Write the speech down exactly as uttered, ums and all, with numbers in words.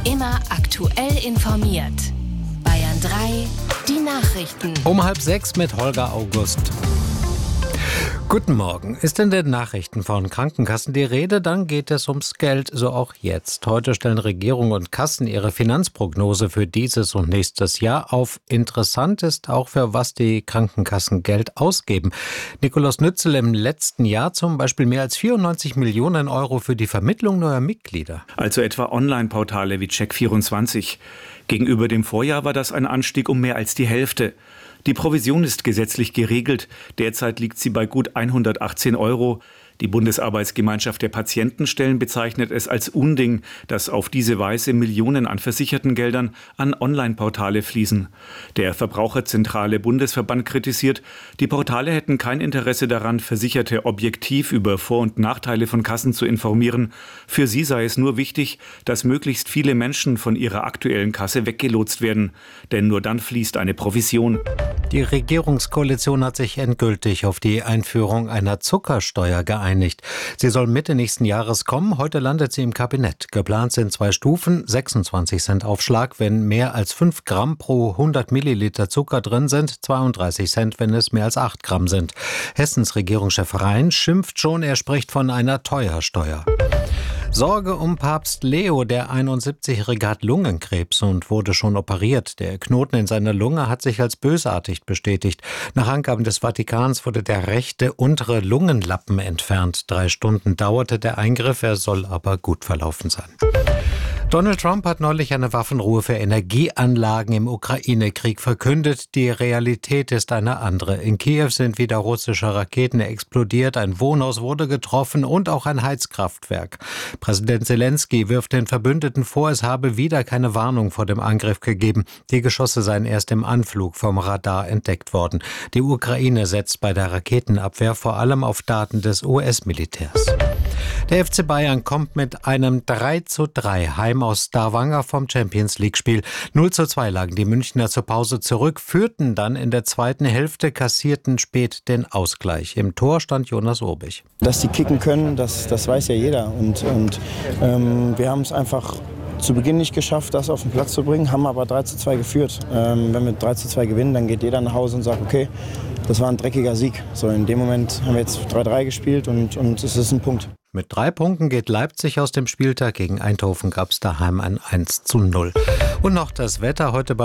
Immer aktuell informiert. Bayern drei, die Nachrichten. Um halb sechs mit Holger August. Guten Morgen. Ist in den Nachrichten von Krankenkassen die Rede, dann geht es ums Geld, so auch jetzt. Heute stellen Regierung und Kassen ihre Finanzprognose für dieses und nächstes Jahr auf. Interessant ist auch, für was die Krankenkassen Geld ausgeben. Nikolaus Nützel, im letzten Jahr zum Beispiel mehr als vierundneunzig Millionen Euro für die Vermittlung neuer Mitglieder. Also etwa Online-Portale wie Check vierundzwanzig. Gegenüber dem Vorjahr war das ein Anstieg um mehr als die Hälfte. Die Provision ist gesetzlich geregelt. Derzeit liegt sie bei gut hundertachtzehn Euro. Die Bundesarbeitsgemeinschaft der Patientenstellen bezeichnet es als Unding, dass auf diese Weise Millionen an Versichertengeldern an Online-Portale fließen. Der Verbraucherzentrale Bundesverband kritisiert, die Portale hätten kein Interesse daran, Versicherte objektiv über Vor- und Nachteile von Kassen zu informieren. Für sie sei es nur wichtig, dass möglichst viele Menschen von ihrer aktuellen Kasse weggelotst werden. Denn nur dann fließt eine Provision. Die Regierungskoalition hat sich endgültig auf die Einführung einer Zuckersteuer geeinigt. Sie soll Mitte nächsten Jahres kommen. Heute landet sie im Kabinett. Geplant sind zwei Stufen, sechsundzwanzig Cent Aufschlag, wenn mehr als fünf Gramm pro hundert Milliliter Zucker drin sind, zweiunddreißig Cent, wenn es mehr als acht Gramm sind. Hessens Regierungschef Rhein schimpft schon, er spricht von einer Teuersteuer. Sorge um Papst Leo. Der einundsiebzigjährige hat Lungenkrebs und wurde schon operiert. Der Knoten in seiner Lunge hat sich als bösartig bestätigt. Nach Angaben des Vatikans wurde der rechte untere Lungenlappen entfernt. Drei Stunden dauerte der Eingriff, er soll aber gut verlaufen sein. Donald Trump hat neulich eine Waffenruhe für Energieanlagen im Ukraine-Krieg verkündet. Die Realität ist eine andere. In Kiew sind wieder russische Raketen explodiert, ein Wohnhaus wurde getroffen und auch ein Heizkraftwerk. Präsident Zelensky wirft den Verbündeten vor, es habe wieder keine Warnung vor dem Angriff gegeben. Die Geschosse seien erst im Anflug vom Radar entdeckt worden. Die Ukraine setzt bei der Raketenabwehr vor allem auf Daten des U S-Militärs. Der F C Bayern kommt mit einem drei zu drei heim aus Stavanger vom Champions-League-Spiel. null zu zwei lagen die Münchner zur Pause zurück, führten dann in der zweiten Hälfte, kassierten spät den Ausgleich. Im Tor stand Jonas Urbich. Dass die kicken können, das, das weiß ja jeder. Und, und ähm, wir haben es einfach zu Beginn nicht geschafft, das auf den Platz zu bringen, haben aber drei zu zwei geführt. Ähm, wenn wir drei zu zwei gewinnen, dann geht jeder nach Hause und sagt, okay, das war ein dreckiger Sieg. So, in dem Moment haben wir jetzt drei drei gespielt und, und es ist ein Punkt. Mit drei Punkten geht Leipzig aus dem Spieltag. Gegen Eindhoven gab es daheim ein eins zu null. Und noch das Wetter heute bei